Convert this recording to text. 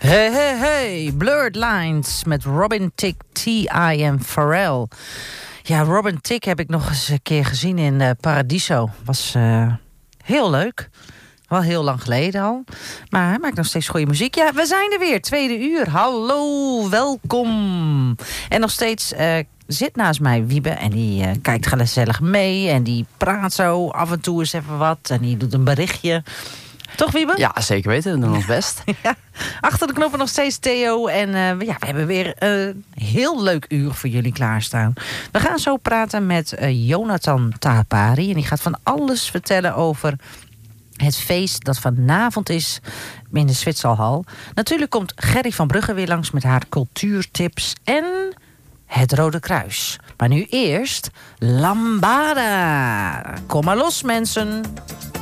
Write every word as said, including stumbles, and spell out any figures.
Hey, hey, hey. Blurred Lines met Robin Thicke, T I en Pharrell. Ja, Robin Thicke heb ik nog eens een keer gezien in uh, Paradiso. Was uh, heel leuk. Wel heel lang geleden al. Maar hij maakt nog steeds goede muziek. Ja, we zijn er weer. Tweede uur. Hallo, welkom. En nog steeds uh, zit naast mij Wiebe. En die uh, kijkt gezellig mee. En die praat zo af en toe eens even wat. En die doet een berichtje. Toch, Wiebe? Ja, zeker weten. We doen ons best. Ja, achter de knoppen nog steeds Theo. En uh, ja, we hebben weer een uh, heel leuk uur voor jullie klaarstaan. We gaan zo praten met uh, Jonathan Tapari. En die gaat van alles vertellen over het feest dat vanavond is in de Zwitserhal. Natuurlijk komt Gerry van Brugge weer langs met haar cultuurtips en het Rode Kruis. Maar nu eerst Lambada. Kom maar los, mensen.